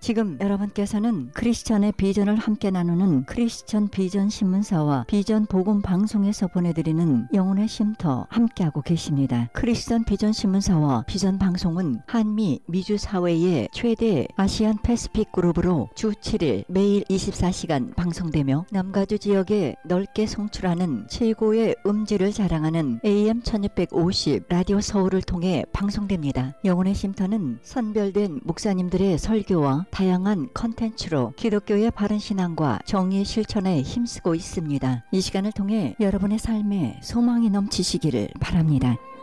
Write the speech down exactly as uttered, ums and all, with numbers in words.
지금 여러분께서는 크리스천의 비전을 함께 나누는 크리스천 비전 신문사와 비전 복음 방송에서 보내드리는 영혼의 쉼터 함께하고 계십니다. 크리스천 비전 신문사와 비전 방송은 한미 미주 사회의 최대 아시안 패시픽 그룹으로 주 칠 일 매일 이십사 시간 방송되며 남가주 지역에 넓게 송출하는 최고의 음질을 자랑하는 에이엠 천육백오십 라디오 서울을 통해 방송됩니다. 영혼의 쉼터는 선별된 목사님들의 설교와 다양한 컨텐츠로 기독교의 바른 신앙과 정의 실천에 힘쓰고 있습니다. 이 시간을 통해 여러분의 삶에 소망이 넘치시기를 바랍니다.